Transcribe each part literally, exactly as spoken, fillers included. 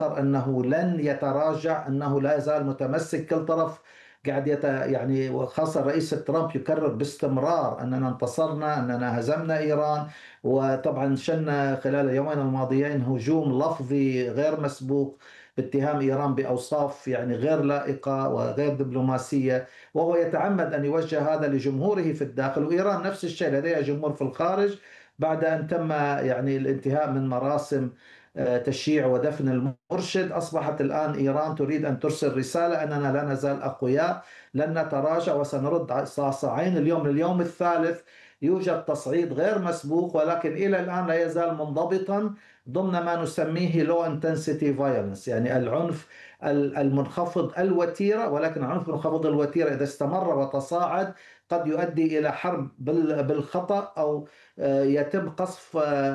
أنه لن يتراجع، أنه لا يزال متمسك. كل طرف قاعد يت... يعني وخاصة الرئيس ترامب يكرر باستمرار أننا انتصرنا، أننا هزمنا إيران. وطبعا شن خلال اليومين الماضيين هجوم لفظي غير مسبوق باتهام إيران بأوصاف يعني غير لائقة وغير دبلوماسية، وهو يتعمد أن يوجه هذا لجمهوره في الداخل. وإيران نفس الشيء، لديها جمهور في الخارج بعد أن تم يعني الانتهاء من مراسم تشييع ودفن المرشد. أصبحت الآن إيران تريد أن ترسل رسالة أننا لا نزال أقوياء، لن نتراجع وسنرد صاصعين. اليوم اليوم الثالث يوجد تصعيد غير مسبوق، ولكن إلى الآن لا يزال منضبطا ضمن ما نسميه low intensity violence، يعني العنف المنخفض الوتيرة. ولكن العنف المنخفض الوتيرة إذا استمر وتصاعد قد يؤدي إلى حرب بالخطأ، أو يتم قصف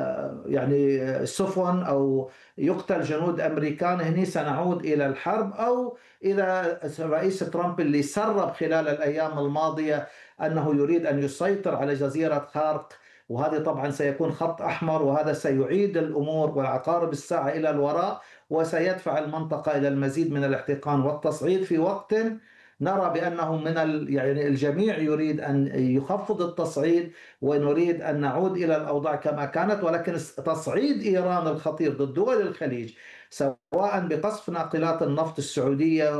يعني سفن، أو يقتل جنود أمريكان. هني سنعود إلى الحرب. أو إذا الرئيس ترامب اللي سرب خلال الأيام الماضية أنه يريد أن يسيطر على جزيرة خارق، وهذا طبعا سيكون خط أحمر، وهذا سيعيد الأمور والعقارب الساعة إلى الوراء، وسيدفع المنطقة إلى المزيد من الاحتقان والتصعيد في وقت نرى بأنه من يعني الجميع يريد أن يخفض التصعيد، ونريد أن نعود إلى الأوضاع كما كانت. ولكن تصعيد إيران الخطير ضد دول الخليج، سواء بقصف ناقلات النفط السعودية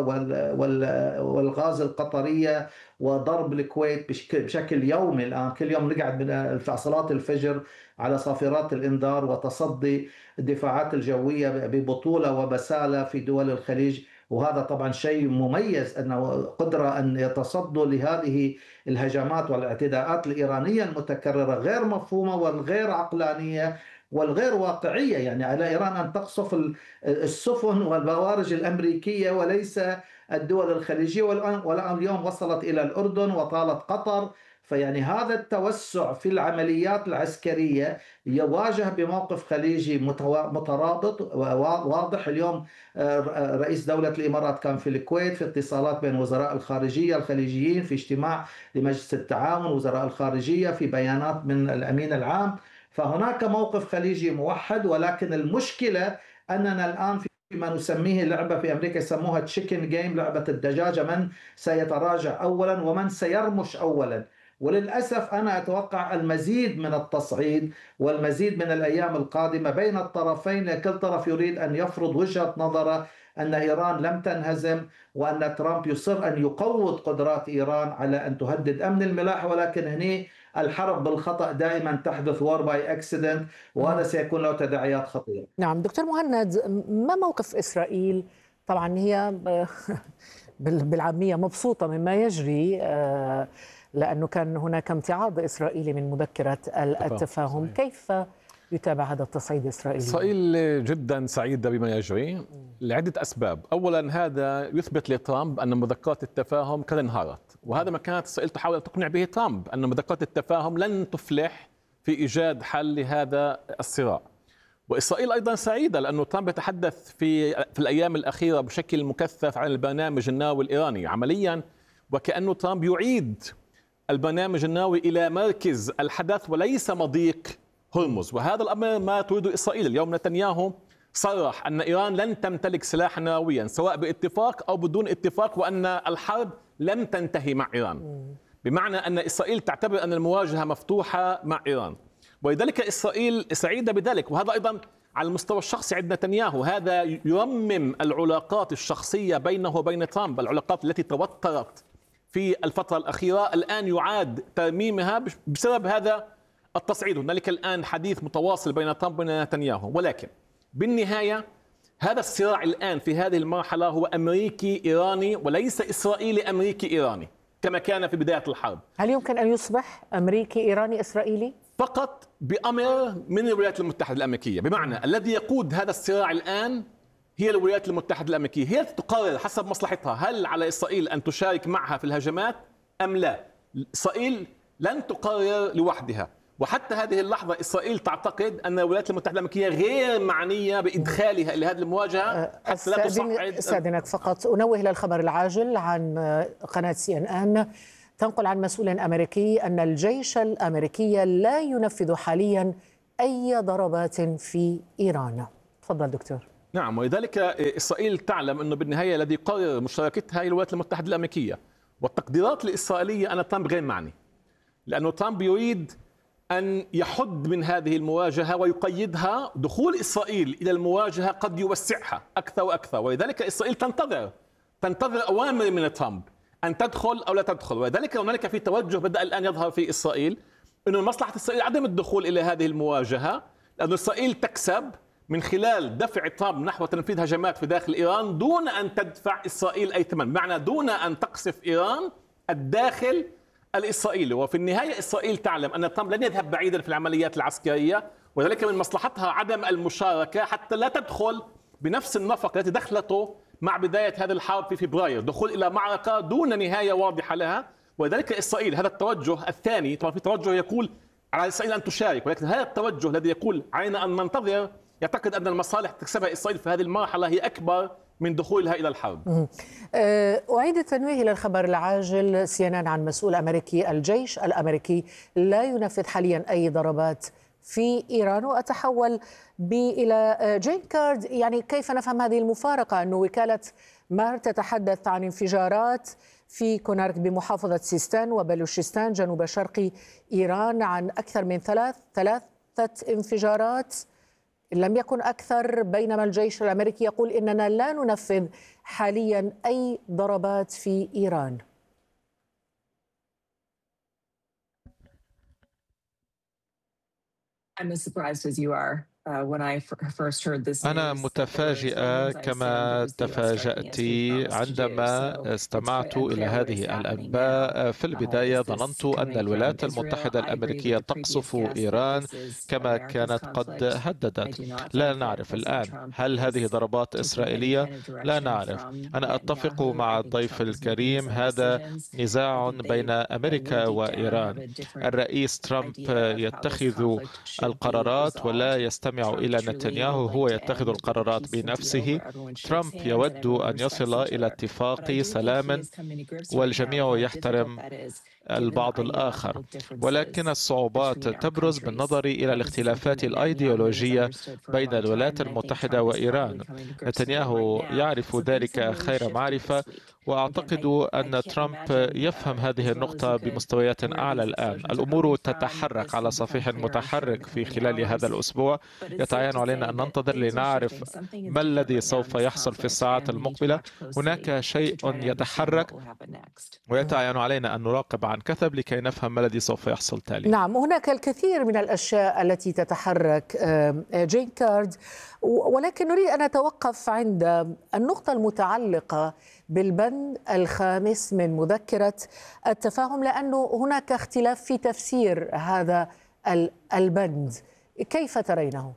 والغاز القطرية وضرب الكويت بشكل يومي. الآن كل يوم نقعد من صلاة الفجر على صافرات الإنذار وتصدي الدفاعات الجوية ببطولة وبسالة في دول الخليج. وهذا طبعا شيء مميز، أنه قدرة أن يتصدوا لهذه الهجمات والاعتداءات الإيرانية المتكررة غير مفهومة والغير عقلانية والغير واقعية. يعني على إيران أن تقصف السفن والبوارج الأمريكية وليس الدول الخليجية، والآن اليوم وصلت إلى الأردن وطالت قطر. فيعني هذا التوسع في العمليات العسكرية يواجه بموقف خليجي مترابط واضح. اليوم رئيس دولة الإمارات كان في الكويت في اتصالات بين وزراء الخارجية الخليجيين في اجتماع لمجلس التعاون وزراء الخارجية، في بيانات من الأمين العام. فهناك موقف خليجي موحد. ولكن المشكلة أننا الآن في ما نسميه لعبة في أمريكا يسموها تشيكن جيم، لعبة الدجاجة، من سيتراجع أولا ومن سيرمش أولا. وللأسف أنا أتوقع المزيد من التصعيد والمزيد من الأيام القادمة بين الطرفين، لأن كل طرف يريد أن يفرض وجهة نظره أن إيران لم تنهزم، وأن ترامب يصر أن يقوض قدرات إيران على أن تهدد أمن الملاحة. ولكن هني الحرب بالخطأ دائما تحدث war by accident، وهذا سيكون له تداعيات خطيرة. نعم دكتور مهند، ما موقف إسرائيل؟ طبعا هي بالعامية مبسوطة مما يجري لأنه كان هناك امتعاض إسرائيلي من مذكرة التفاهم. كيف يتابع هذا التصعيد الإسرائيلي؟ إسرائيل جدا سعيدة بما يجري لعدة أسباب. أولا، هذا يثبت لترامب أن مذكرات التفاهم قد انهارت، وهذا ما كانت إسرائيل تحاول أن تقنع به ترامب، أن مذكرات التفاهم لن تفلح في إيجاد حل لهذا الصراع. وإسرائيل أيضا سعيدة لأنه ترامب يتحدث في في الأيام الأخيرة بشكل مكثف عن البرنامج النووي الإيراني، عمليا وكأنه ترامب يعيد البرنامج النووي إلى مركز الحدث وليس مضيق هرمز. وهذا الأمر ما تريده إسرائيل. اليوم نتنياهو صرح أن إيران لن تمتلك سلاحا نوويا سواء باتفاق أو بدون اتفاق، وأن الحرب لم تنتهي مع إيران، بمعنى أن إسرائيل تعتبر أن المواجهة مفتوحة مع إيران، ولذلك إسرائيل سعيدة بذلك. وهذا أيضا على المستوى الشخصي عند نتنياهو، هذا يرمم العلاقات الشخصية بينه وبين ترامب، العلاقات التي توترت في الفترة الأخيرة الآن يعاد ترميمها بسبب هذا التصعيد. هنالك الآن حديث متواصل بين ترامب ونتنياهو، ولكن بالنهاية هذا الصراع الآن في هذه المرحلة هو أمريكي إيراني وليس إسرائيلي أمريكي إيراني كما كان في بداية الحرب. هل يمكن أن يصبح أمريكي إيراني إسرائيلي؟ فقط بأمر من الولايات المتحدة الأمريكية، بمعنى الذي يقود هذا الصراع الآن هي الولايات المتحدة الأمريكية، هي تقرر حسب مصلحتها هل على إسرائيل أن تشارك معها في الهجمات أم لا. إسرائيل لن تقرر لوحدها، وحتى هذه اللحظة إسرائيل تعتقد أن الولايات المتحدة الأمريكية غير معنية بإدخالها إلى هذه المواجهة حتى لا تصعد. أستاذنك فقط أنوه إلى الخبر العاجل عن قناة سي إن إن تنقل عن مسؤول أمريكي أن الجيش الأمريكي لا ينفذ حاليا أي ضربات في إيران. تفضل دكتور. نعم، ولذلك إسرائيل تعلم أنه بالنهاية الذي قرر مشاركتها هي الولايات المتحدة الأمريكية، والتقديرات الإسرائيلية أن ترامب غير معني، لأنه ترامب يريد أن يحد من هذه المواجهة ويقيدها. دخول إسرائيل إلى المواجهة قد يوسعها أكثر وأكثر، ولذلك إسرائيل تنتظر تنتظر أوامر من ترامب أن تدخل أو لا تدخل. ولذلك هنالك في توجه بدأ الآن يظهر في إسرائيل أنه مصلحة إسرائيل عدم الدخول إلى هذه المواجهة، لأن إسرائيل تكسب من خلال دفع ترامب نحو تنفيذ هجمات في داخل إيران دون أن تدفع إسرائيل أي ثمن، معنى دون أن تقصف إيران الداخل الإسرائيلي. وفي النهاية إسرائيل تعلم أن ترامب لن يذهب بعيدا في العمليات العسكرية، وذلك من مصلحتها عدم المشاركة حتى لا تدخل بنفس النفق التي دخلته مع بداية هذه الحرب في فبراير، دخول إلى معركة دون نهاية واضحة لها. ولذلك إسرائيل هذا التوجه الثاني، طبعا في توجه يقول على إسرائيل أن تشارك، ولكن هذا التوجه الذي يقول علينا أن ننتظر يعتقد أن المصالح تكسبها إسرائيل في هذه المرحلة هي أكبر من دخولها إلى الحرب. أعيد التنويه إلى الخبر العاجل. سي إن إن عن مسؤول أمريكي: الجيش الأمريكي لا ينفذ حاليا أي ضربات في إيران. وأتحول إلى جين كارد، يعني كيف نفهم هذه المفارقة أن وكالة مار تتحدث عن انفجارات في كونارك بمحافظة سيستان وبلوشستان جنوب شرق إيران، عن أكثر من ثلاث ثلاثة انفجارات إن لم يكن أكثر، بينما الجيش الأمريكي يقول إننا لا ننفذ حاليا أي ضربات في إيران. I'm as surprised as you are. أنا متفاجئة كما تفاجأت عندما استمعت إلى هذه الأنباء. في البداية ظننت أن الولايات المتحدة الأمريكية تقصف إيران كما كانت قد هددت. لا نعرف الآن هل هذه ضربات إسرائيلية؟ لا نعرف. أنا أتفق مع الضيف الكريم، هذا نزاع بين أمريكا وإيران. الرئيس ترامب يتخذ القرارات ولا يستمع إلى نتنياهو، هو يتخذ القرارات بنفسه. ترامب يود أن يصل إلى اتفاق سلام والجميع يحترم البعض الآخر، ولكن الصعوبات تبرز بالنظر إلى الاختلافات الأيديولوجية بين الولايات المتحدة وإيران. نتنياهو يعرف ذلك خير معرفة، وأعتقد أن ترامب يفهم هذه النقطة بمستويات أعلى الآن. الأمور تتحرك على صفيح متحرك في خلال هذا الأسبوع. يتعين علينا أن ننتظر لنعرف ما الذي سوف يحصل في الساعات المقبلة. هناك شيء يتحرك ويتعين علينا أن نراقب عن كثب لكي نفهم ما الذي سوف يحصل تالي. نعم، هناك الكثير من الأشياء التي تتحرك جين كارد، ولكن نريد أن نتوقف عند النقطة المتعلقة بالبند الخامس من مذكرة التفاهم، لأنه هناك اختلاف في تفسير هذا البند. كيف ترينه؟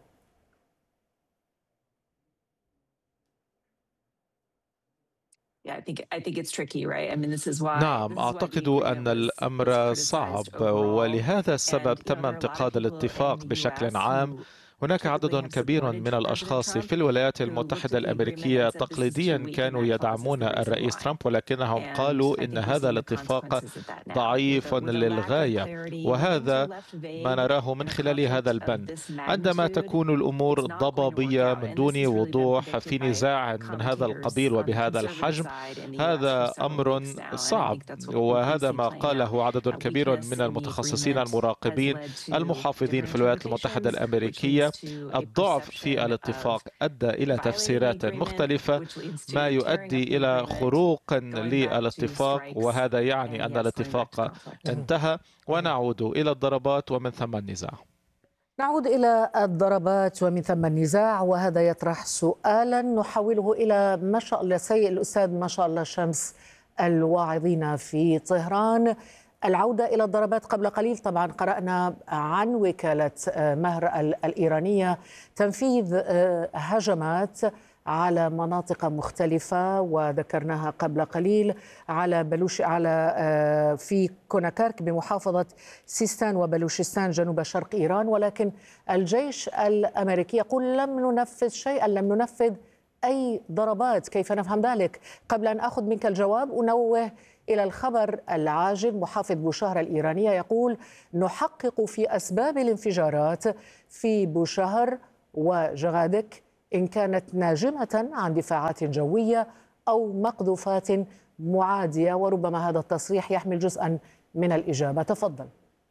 نعم، أعتقد أن الأمر صعب، ولهذا السبب تم انتقاد الاتفاق بشكل عام. هناك عدد كبير من الأشخاص في الولايات المتحدة الأمريكية تقليديا كانوا يدعمون الرئيس ترامب، ولكنهم قالوا إن هذا الاتفاق ضعيف للغاية، وهذا ما نراه من خلال هذا البند. عندما تكون الأمور ضبابية من دون وضوح في نزاع من هذا القبيل وبهذا الحجم، هذا أمر صعب، وهذا ما قاله عدد كبير من المتخصصين المراقبين المحافظين في الولايات المتحدة الأمريكية. الضعف في الاتفاق أدى إلى تفسيرات مختلفة، ما يؤدي إلى خروق للاتفاق، وهذا يعني أن الاتفاق انتهى ونعود إلى الضربات ومن ثم النزاع. نعود إلى الضربات ومن ثم النزاع، وهذا يطرح سؤالا نحوله إلى ما شاء الله سيء الأستاذ ما شاء الله شمس الواعظين في طهران. العودة إلى الضربات. قبل قليل طبعا قرأنا عن وكالة مهر الإيرانية تنفيذ هجمات على مناطق مختلفة، وذكرناها قبل قليل على بلوش على في كوناكارك بمحافظة سيستان وبلوشستان جنوب شرق إيران. ولكن الجيش الأمريكي يقول لم ننفذ شيئا، لم ننفذ أي ضربات. كيف نفهم ذلك؟ قبل أن أخذ منك الجواب أنوه إلى الخبر العاجل. محافظ بوشهر الإيرانية يقول: نحقق في أسباب الانفجارات في بوشهر وجغادك إن كانت ناجمة عن دفاعات جوية أو مقذوفات معادية، وربما هذا التصريح يحمل جزءا من الإجابة. تفضل.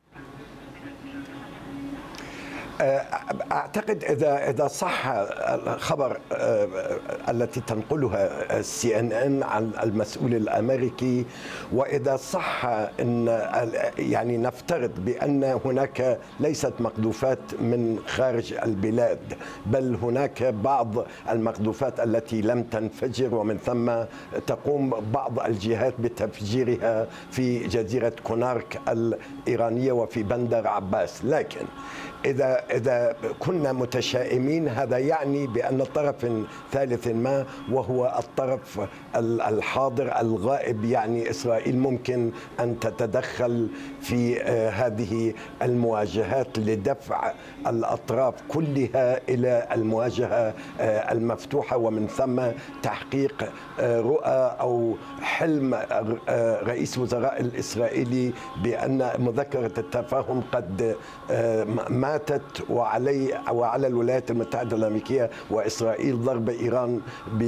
أعتقد إذا إذا صح الخبر التي تنقلها السي إن إن عن المسؤول الأمريكي، وإذا صح أن يعني نفترض بأن هناك ليست مقذوفات من خارج البلاد، بل هناك بعض المقذوفات التي لم تنفجر، ومن ثم تقوم بعض الجهات بتفجيرها في جزيرة كونارك الإيرانية وفي بندر عباس. لكن إذا إذا كنا متشائمين هذا يعني بأن طرف ثالث ما، وهو الطرف الحاضر الغائب، يعني إسرائيل، ممكن أن تتدخل في هذه المواجهات لدفع الأطراف كلها إلى المواجهة المفتوحة، ومن ثم تحقيق رؤى أو حلم رئيس وزراء الإسرائيلي بأن مذكرة التفاهم قد ماتت، وعلي وعلى الولايات المتحدة الأمريكية وإسرائيل ضرب إيران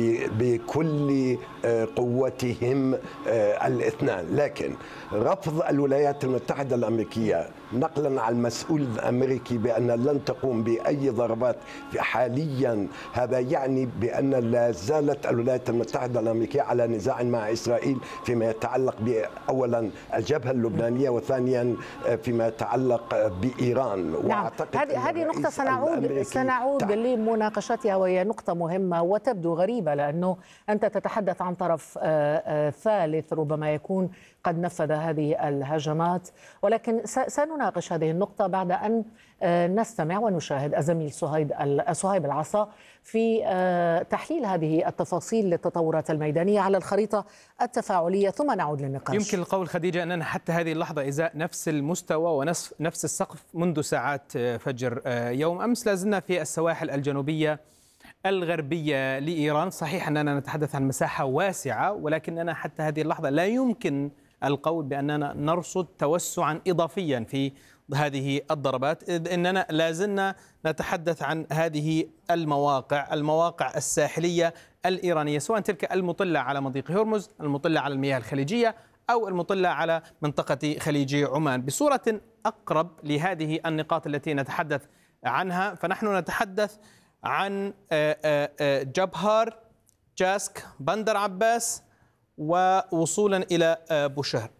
بكل قوتهم الاثنان. لكن رفض الولايات المتحدة الأمريكية نقلا عن المسؤول الأمريكي بأن لن تقوم بأي ضربات حاليا، هذا يعني بأن لا زالت الولايات المتحدة الأمريكية على نزاع مع إسرائيل فيما يتعلق بأولا الجبهة اللبنانية، وثانيا فيما يتعلق بإيران. نعم. هذه هذه نقطة سنعود سنعود لمناقشتها، وهي نقطة مهمة وتبدو غريبة، لأنه أنت تتحدث عن طرف ثالث ربما يكون قد نفذ هذه الهجمات، ولكن سنناقش هذه النقطة بعد أن نستمع ونشاهد الزميل صهيب صهيب العصا في تحليل هذه التفاصيل للتطورات الميدانية على الخريطة التفاعلية، ثم نعود للنقاش. يمكن القول خديجة أننا حتى هذه اللحظة إزاء نفس المستوى ونفس السقف منذ ساعات فجر يوم أمس. لازلنا في السواحل الجنوبية الغربية لإيران. صحيح أننا نتحدث عن مساحة واسعة، ولكننا حتى هذه اللحظة لا يمكن القول بأننا نرصد توسعا إضافيا في هذه الضربات، إذ أننا لازلنا نتحدث عن هذه المواقع المواقع الساحلية الإيرانية، سواء تلك المطلة على مضيق هرمز، المطلة على المياه الخليجية، أو المطلة على منطقة خليج عمان. بصورة أقرب لهذه النقاط التي نتحدث عنها، فنحن نتحدث عن جبهار، جاسك، بندر عباس، ووصولا إلى بوشهر.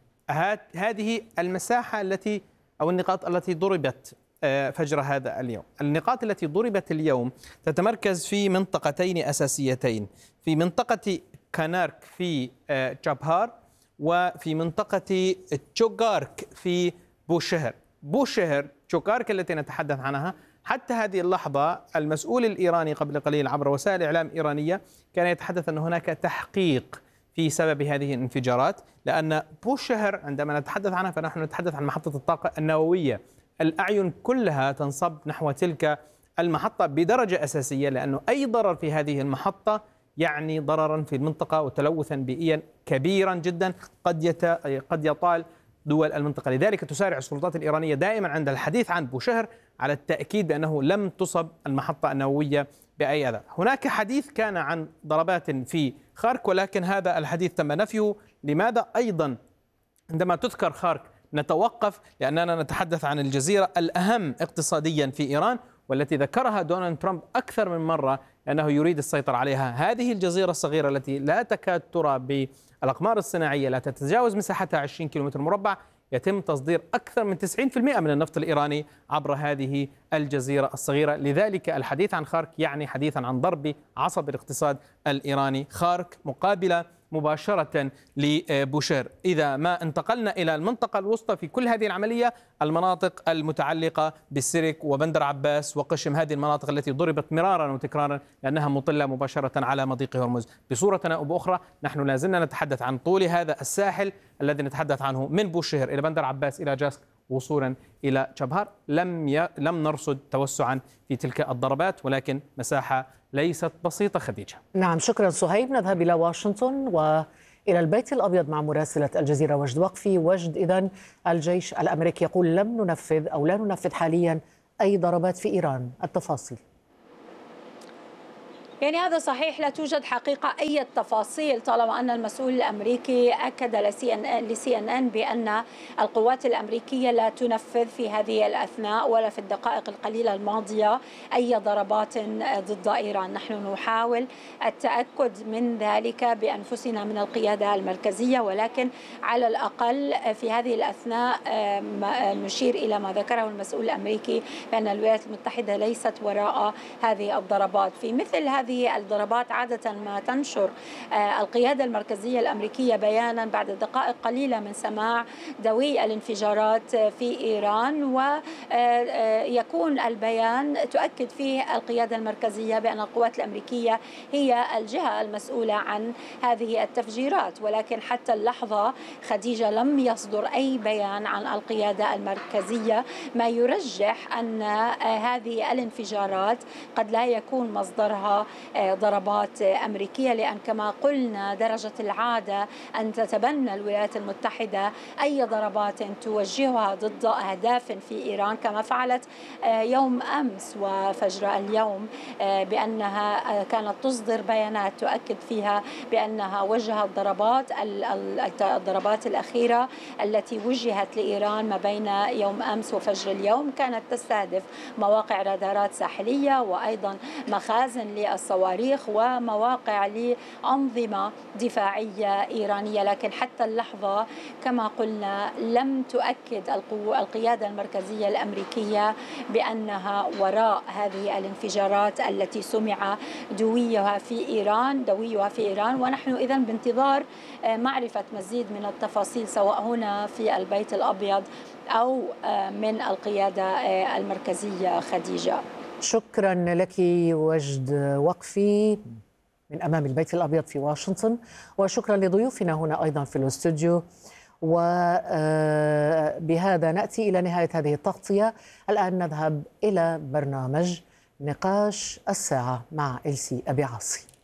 هذه المساحة التي أو النقاط التي ضربت فجر هذا اليوم. النقاط التي ضربت اليوم تتمركز في منطقتين أساسيتين، في منطقة كانارك في جبهار، وفي منطقة تشوغارك في بوشهر. بوشهر تشوغارك التي نتحدث عنها حتى هذه اللحظة، المسؤول الإيراني قبل قليل عبر وسائل إعلام إيرانية كان يتحدث أن هناك تحقيق في سبب هذه الانفجارات، لأن بوشهر عندما نتحدث عنها فنحن نتحدث عن محطة الطاقة النووية. الأعين كلها تنصب نحو تلك المحطة بدرجة أساسية، لأنه أي ضرر في هذه المحطة يعني ضررا في المنطقة وتلوثا بيئيا كبيرا جدا قد يت... قد يطال دول المنطقة. لذلك تسارع السلطات الإيرانية دائما عند الحديث عن بوشهر على التأكيد بأنه لم تصب المحطة النووية بأي أذى. هناك حديث كان عن ضربات في خارك، ولكن هذا الحديث تم نفيه. لماذا؟ أيضا عندما تذكر خارك نتوقف، لأننا نتحدث عن الجزيرة الأهم اقتصاديا في إيران، والتي ذكرها دونالد ترامب أكثر من مرة أنه يريد السيطرة عليها. هذه الجزيرة الصغيرة التي لا تكاد ترى بالأقمار الصناعية، لا تتجاوز مساحتها عشرين كيلومتر مربع، يتم تصدير أكثر من تسعين بالمئة من النفط الإيراني عبر هذه الجزيرة الصغيرة. لذلك الحديث عن خارك يعني حديثا عن ضرب عصب الاقتصاد الإيراني. خارك مقابلة مباشرة لبوشهر. إذا ما انتقلنا إلى المنطقة الوسطى في كل هذه العملية، المناطق المتعلقة بالسرك وبندر عباس وقشم، هذه المناطق التي ضربت مرارا وتكرارا لأنها مطلة مباشرة على مضيق هرمز. بصورة أو بأخرى نحن لازلنا نتحدث عن طول هذا الساحل الذي نتحدث عنه من بوشهر إلى بندر عباس إلى جاسك وصولا إلى جبهار. لم ي... لم نرصد توسعا في تلك الضربات، ولكن مساحة ليست بسيطة. خديجة. نعم، شكرا صهيب. نذهب إلى واشنطن وإلى البيت الأبيض مع مراسلة الجزيرة وجد وقفي. وجد، إذن الجيش الأمريكي يقول لم ننفذ أو لا ننفذ حاليا أي ضربات في إيران، التفاصيل. يعني هذا صحيح، لا توجد حقيقة أي تفاصيل طالما أن المسؤول الأمريكي أكد لسي إن إن بأن القوات الأمريكية لا تنفذ في هذه الأثناء ولا في الدقائق القليلة الماضية أي ضربات ضد إيران. نحن نحاول التأكد من ذلك بأنفسنا من القيادة المركزية، ولكن على الأقل في هذه الأثناء نشير إلى ما ذكره المسؤول الأمريكي بأن الولايات المتحدة ليست وراء هذه الضربات. في مثل هذه الضربات عادة ما تنشر القيادة المركزية الأمريكية بيانا بعد دقائق قليلة من سماع دوي الانفجارات في إيران، ويكون البيان تؤكد فيه القيادة المركزية بأن القوات الأمريكية هي الجهة المسؤولة عن هذه التفجيرات. ولكن حتى اللحظة خديجة لم يصدر أي بيان عن القيادة المركزية ما يرجح أن هذه الانفجارات قد لا يكون مصدرها ضربات أمريكية، لأن كما قلنا درجة العادة أن تتبنى الولايات المتحدة أي ضربات توجهها ضد أهداف في إيران، كما فعلت يوم أمس وفجر اليوم بأنها كانت تصدر بيانات تؤكد فيها بأنها وجهت ضربات الضربات الأخيرة التي وجهت لإيران ما بين يوم أمس وفجر اليوم كانت تستهدف مواقع رادارات ساحلية وأيضا مخازن للصواريخ ومواقع لأنظمة دفاعية إيرانية. لكن حتى اللحظة كما قلنا لم تؤكد القيادة المركزية الأمريكية بأنها وراء هذه الانفجارات التي سمع دويها في إيران دويها في إيران ونحن إذن بانتظار معرفة مزيد من التفاصيل سواء هنا في البيت الأبيض أو من القيادة المركزية. خديجة، شكرا لك وجد وقفي من أمام البيت الأبيض في واشنطن، وشكرا لضيوفنا هنا أيضا في الاستوديو. وبهذا نأتي إلى نهاية هذه التغطية. الآن نذهب إلى برنامج نقاش الساعة مع إلسي أبي عاصي.